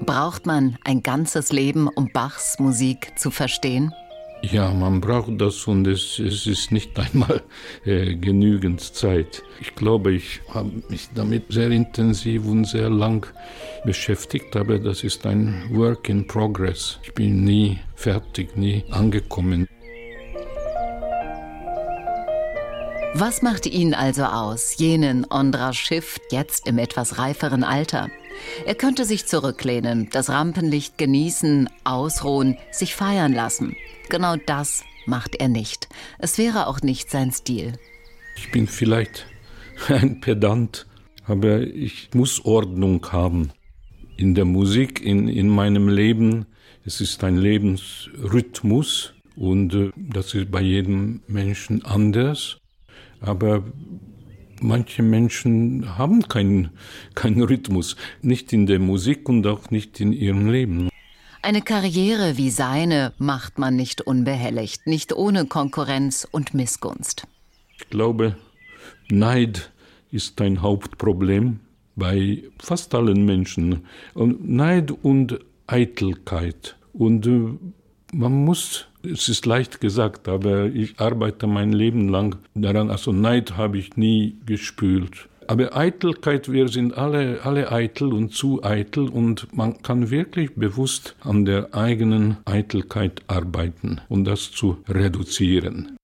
Braucht man ein ganzes Leben, um Bachs Musik zu verstehen? Ja, man braucht das und es ist nicht einmal genügend Zeit. Ich glaube, ich habe mich damit sehr intensiv und sehr lang beschäftigt, aber das ist ein Work in Progress. Ich bin nie fertig, nie angekommen. Was macht ihn also aus, jenen Ondra Schiff, jetzt im etwas reiferen Alter? Er könnte sich zurücklehnen, das Rampenlicht genießen, ausruhen, sich feiern lassen. Genau das macht er nicht. Es wäre auch nicht sein Stil. Ich bin vielleicht ein Pedant, aber ich muss Ordnung haben. In der Musik, in meinem Leben, es ist ein Lebensrhythmus und das ist bei jedem Menschen anders. Aber manche Menschen haben keinen Rhythmus, nicht in der Musik und auch nicht in ihrem Leben. Eine Karriere wie seine macht man nicht unbehelligt, nicht ohne Konkurrenz und Missgunst. Ich glaube, Neid ist ein Hauptproblem bei fast allen Menschen. Und Neid und Eitelkeit. Und man muss, es ist leicht gesagt, aber ich arbeite mein Leben lang daran, also Neid habe ich nie gespürt. Aber Eitelkeit, wir sind alle eitel und zu eitel und man kann wirklich bewusst an der eigenen Eitelkeit arbeiten und das zu reduzieren.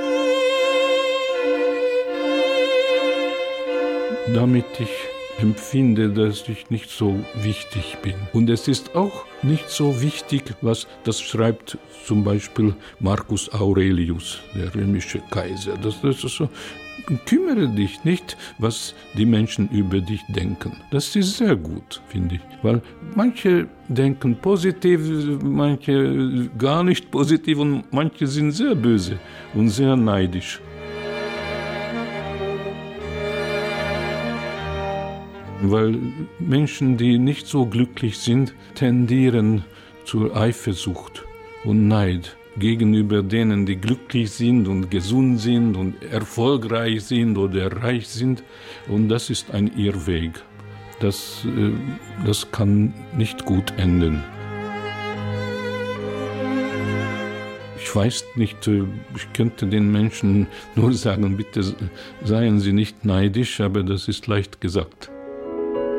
Damit ich empfinde, dass ich nicht so wichtig bin. Und es ist auch nicht so wichtig, was das schreibt zum Beispiel Marcus Aurelius, der römische Kaiser. Das ist so, kümmere dich nicht, was die Menschen über dich denken. Das ist sehr gut, finde ich. Weil manche denken positiv, manche gar nicht positiv und manche sind sehr böse und sehr neidisch. Weil Menschen, die nicht so glücklich sind, tendieren zur Eifersucht und Neid gegenüber denen, die glücklich sind und gesund sind und erfolgreich sind oder reich sind. Und das ist ein Irrweg. Das kann nicht gut enden. Ich weiß nicht, ich könnte den Menschen nur sagen, bitte seien Sie nicht neidisch, aber das ist leicht gesagt.